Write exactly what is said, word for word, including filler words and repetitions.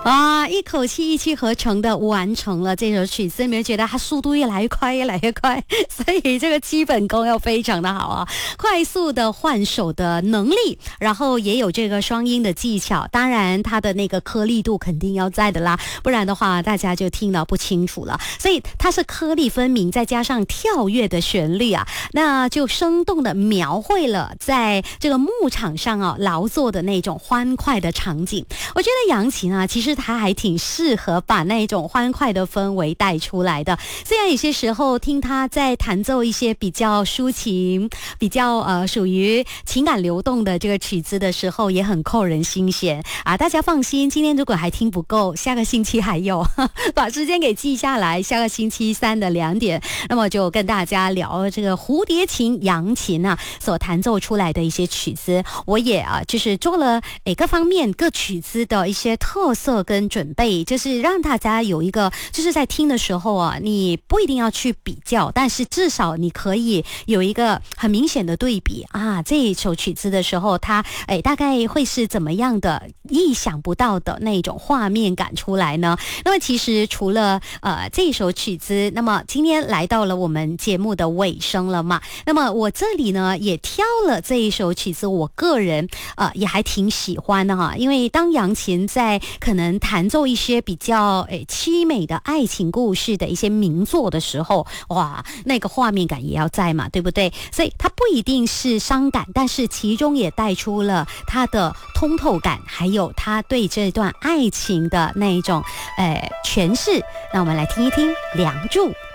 啊，一口气一气呵成的完成了这首曲子，你们觉得它速度越来越快，越来越快，所以这个基本功要非常的好啊，快速的换手的能力，然后也有这个双音的技巧，当然它的那个颗粒度肯定要在的啦，不然的话大家就听得不清楚了。所以它是颗粒分明，再加上跳跃的旋律啊，那就生动的描绘了在这个牧场上啊劳作的那种欢快的场景。我觉得扬琴啊，其实他还挺适合把那种欢快的氛围带出来的。虽然有些时候听他在弹奏一些比较抒情、比较呃属于情感流动的这个曲子的时候，也很扣人心弦啊。大家放心，今天如果还听不够，下个星期还有，把时间给记下来。下个星期三的两点，那么就跟大家聊这个蝴蝶琴、扬琴啊所弹奏出来的一些曲子。我也啊，就是做了诶各方面各曲子的一些特色跟准备，就是让大家有一个，就是在听的时候啊，你不一定要去比较，但是至少你可以有一个很明显的对比啊。这一首曲子的时候，它诶大概会是怎么样的意想不到的那种画面感出来呢？那么其实除了呃这一首曲子，那么今天来到了我们节目的尾声了嘛，那么我这里呢也挑了这一首曲子，我个人呃也还挺喜欢的哈，因为当扬琴在可能弹奏一些比较诶凄美的爱情故事的一些名作的时候，哇，那个画面感也要在嘛，对不对？所以它不一定是伤感，但是其中也带出了它的通透感，还有他对这段爱情的那一种诶诠释。那我们来听一听《梁祝》。